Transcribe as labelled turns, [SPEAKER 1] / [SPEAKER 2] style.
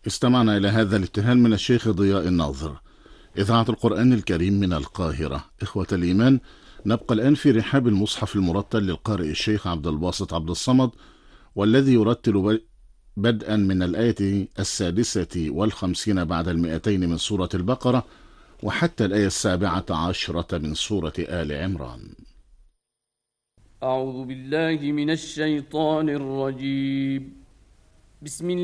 [SPEAKER 1] استمعنا إلى هذا الابتهال من الشيخ ضياء الناظر، إذاعة القرآن الكريم من القاهرة. إخوة الإيمان، نبقى الآن في رحاب المصحف المرتل للقارئ الشيخ عبد الباسط عبد الصمد، والذي يرتل بدءا من الآية 56 بعد 200 من سورة البقرة وحتى الآية 17 من سورة آل عمران.
[SPEAKER 2] أعوذ بالله من الشيطان الرجيم. بسم